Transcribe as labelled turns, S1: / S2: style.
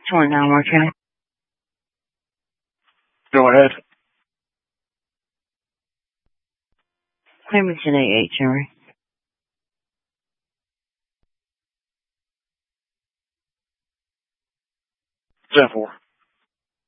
S1: 29 Marquette.
S2: Go ahead.
S1: Clemson 88, Henry.
S2: 10-4.